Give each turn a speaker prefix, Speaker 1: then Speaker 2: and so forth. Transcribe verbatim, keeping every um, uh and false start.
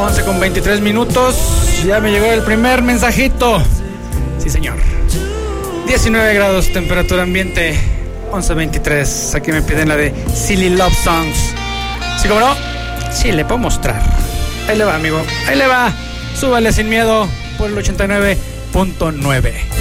Speaker 1: once con veintitrés minutos. Ya me llegó el primer mensajito. Sí, señor. diecinueve grados, temperatura ambiente. once veintitrés. Aquí me piden la de Silly Love Songs. ¿Sí, cómo no? Sí, le puedo mostrar. Ahí le va, amigo. Ahí le va. Súbale sin miedo por el ochenta y nueve punto nueve.